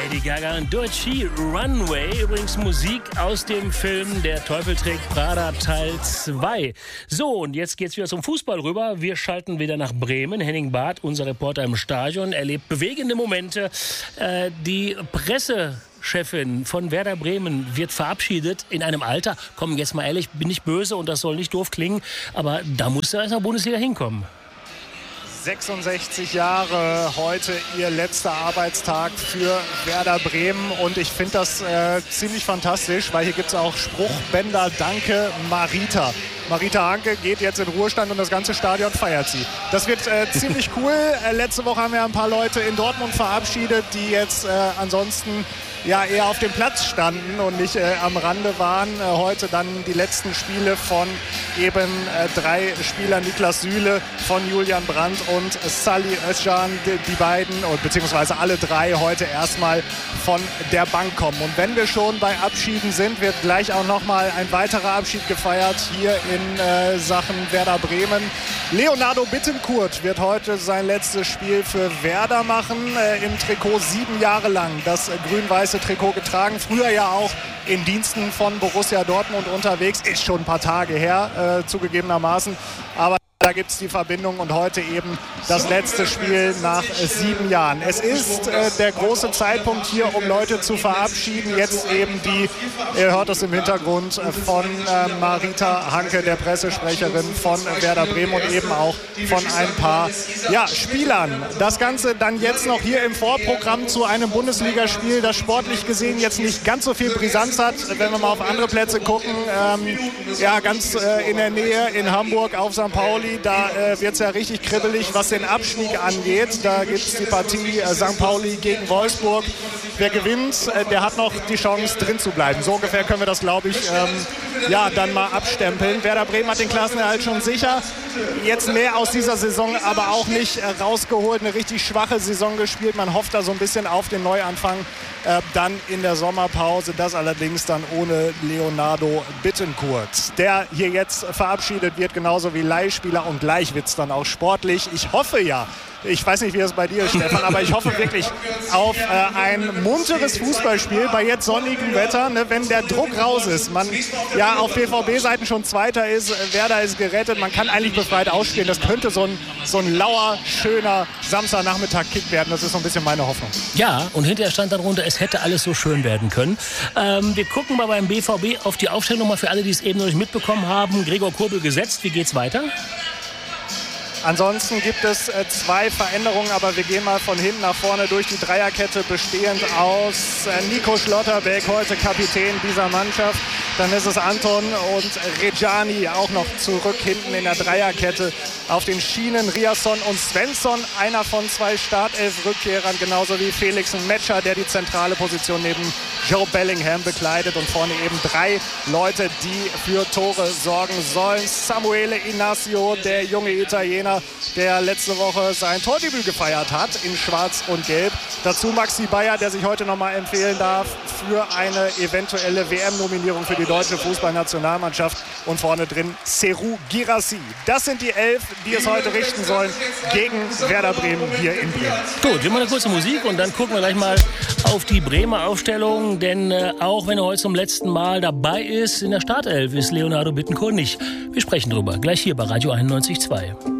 Lady Gaga und Doechii, Runway. Übrigens Musik aus dem Film Der Teufel trägt Prada Teil 2. So, und jetzt geht's wieder zum Fußball rüber. Wir schalten wieder nach Bremen. Henning Barth, unser Reporter im Stadion, erlebt bewegende Momente. Die Pressechefin von Werder Bremen wird verabschiedet in einem Alter. Komm, jetzt mal ehrlich, bin nicht böse und das soll nicht doof klingen, aber da muss er in der Bundesliga hinkommen. 66 Jahre, heute ihr letzter Arbeitstag für Werder Bremen und ich finde das ziemlich fantastisch, weil hier gibt es auch Spruchbänder, danke Marita. Marita Hanke geht jetzt in Ruhestand und das ganze Stadion feiert sie. Das wird ziemlich cool. Letzte Woche haben wir ein paar Leute in Dortmund verabschiedet, die jetzt ansonsten ja eher auf dem Platz standen und nicht am Rande waren. Heute dann die letzten Spiele von eben 3 Spielern, Niklas Süle, von Julian Brandt und Salih Özcan, die beiden, beziehungsweise alle 3 heute erstmal von der Bank kommen. Und wenn wir schon bei Abschieden sind, wird gleich auch nochmal ein weiterer Abschied gefeiert hier in Sachen Werder Bremen. Leonardo Bittencourt wird heute sein letztes Spiel für Werder machen, im Trikot 7 Jahre lang das grün-weiße Trikot getragen, früher ja auch in Diensten von Borussia Dortmund unterwegs, ist schon ein paar Tage her, zugegebenermaßen, aber da gibt es die Verbindung und heute eben das letzte Spiel nach 7 Jahren. Es ist der große Zeitpunkt hier, um Leute zu verabschieden. Jetzt eben ihr hört das im Hintergrund, von Marita Hanke, der Pressesprecherin von Werder Bremen und eben auch von ein paar Spielern. Das Ganze dann jetzt noch hier im Vorprogramm zu einem Bundesligaspiel, das sportlich gesehen jetzt nicht ganz so viel Brisanz hat. Wenn wir mal auf andere Plätze gucken, ganz in der Nähe in Hamburg auf St. Pauli, da wird es ja richtig kribbelig, was den Abstieg angeht. Da gibt es die Partie St. Pauli gegen Wolfsburg. Wer gewinnt, der hat noch die Chance, drin zu bleiben. So ungefähr können wir das, glaube ich, dann mal abstempeln. Werder Bremen hat den Klassenerhalt schon sicher. Jetzt mehr aus dieser Saison, aber auch nicht rausgeholt. Eine richtig schwache Saison gespielt. Man hofft da so ein bisschen auf den Neuanfang dann in der Sommerpause. Das allerdings dann ohne Leonardo Bittencourt, der hier jetzt verabschiedet wird, genauso wie Leihspieler. Und gleich wird es dann auch sportlich. Ich hoffe ja, ich weiß nicht, wie es bei dir ist, Stefan, aber ich hoffe wirklich auf ein munteres Fußballspiel bei jetzt sonnigem Wetter, ne, wenn der Druck raus ist. Man auf BVB-Seiten schon Zweiter ist, Werder ist gerettet, man kann eigentlich befreit ausspielen. Das könnte so ein lauer, schöner Samstagnachmittag-Kick werden. Das ist so ein bisschen meine Hoffnung. Ja, und hinterher stand darunter, es hätte alles so schön werden können. Wir gucken mal beim BVB auf die Aufstellung nochmal für alle, die es eben noch nicht mitbekommen haben. Gregor Kobel gesetzt. Wie geht's weiter? Ansonsten gibt es 2 Veränderungen, aber wir gehen mal von hinten nach vorne durch die Dreierkette, bestehend aus Nico Schlotterbeck, heute Kapitän dieser Mannschaft. Dann ist es Anton und Rejani auch noch zurück hinten in der Dreierkette. Auf den Schienen Riasson und Svensson, einer von 2 Startelf-Rückkehrern, genauso wie Felix Metscher, der die zentrale Position neben Joe Bellingham bekleidet. Und vorne eben 3 Leute, die für Tore sorgen sollen. Samuele Inacio, der junge Italiener, der letzte Woche sein Tordebüt gefeiert hat in Schwarz und Gelb. Dazu Maxi Bayer, der sich heute nochmal empfehlen darf für eine eventuelle WM-Nominierung für die deutsche Fußballnationalmannschaft. Und vorne drin Serhou Guirassy. Das sind die 11, die es heute richten sollen gegen Werder Bremen hier in Bremen. Gut, wir machen eine kurze Musik und dann gucken wir gleich mal auf die Bremer Aufstellung. Denn auch wenn er heute zum letzten Mal dabei ist, in der Startelf ist Leonardo Bittencourt nicht. Wir sprechen drüber gleich hier bei Radio 91.2.